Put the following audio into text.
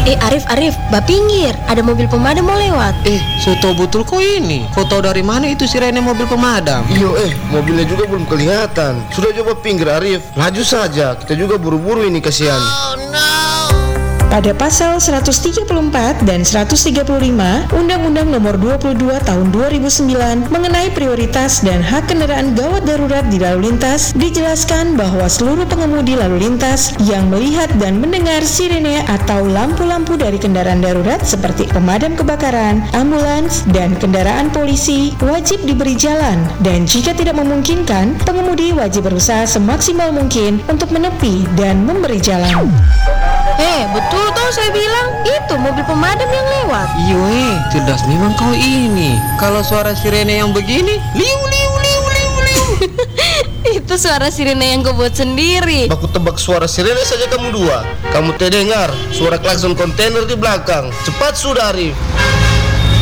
Arif, pinggir, ada mobil pemadam mau lewat. So tau betul kau ini. Kau tahu dari mana itu sirene mobil pemadam? Iyo mobilnya juga belum kelihatan. Sudah coba pinggir Arif, laju saja. Kita juga buru-buru ini kasihan. Pada pasal 134 dan 135 Undang-Undang Nomor 22 Tahun 2009 mengenai prioritas dan hak kendaraan gawat darurat di lalu lintas, dijelaskan bahwa seluruh pengemudi lalu lintas yang melihat dan mendengar sirene atau lampu-lampu dari kendaraan darurat seperti pemadam kebakaran, ambulans, dan kendaraan polisi wajib diberi jalan, dan jika tidak memungkinkan, pengemudi wajib berusaha semaksimal mungkin untuk menepi dan memberi jalan. Betul toh saya bilang, itu mobil pemadam yang lewat. Iyo cerdas memang kau ini. Kalau suara sirene yang begini, liu liu liu liu liu. Itu suara sirene yang kau buat sendiri. Baku tebak suara sirene saja kamu dua. Kamu terdengar suara klakson kontainer di belakang. Cepat sudah Arif.